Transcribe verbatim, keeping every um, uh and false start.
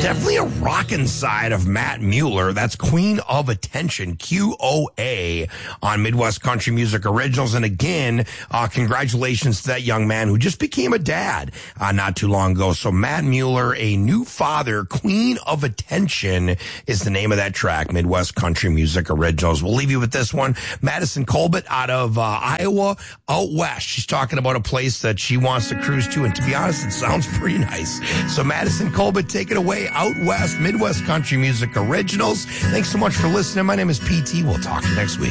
Definitely a rockin' side of Matt Mueller. That's Queen of Attention, Q O A, on Midwest Country Music Originals. And again, uh, congratulations to that young man who just became a dad uh, not too long ago. So Matt Mueller, a new father, Queen of Attention is the name of that track, Midwest Country Music Originals. We'll leave you with this one. Madison Colbert out of uh, Iowa, out west. She's talking about a place that she wants to cruise to. And to be honest, it sounds pretty nice. So Madison Colbert, take it away. Out west, Midwest Country Music Originals. Thanks so much for listening. My name is P T. We'll talk to you next week.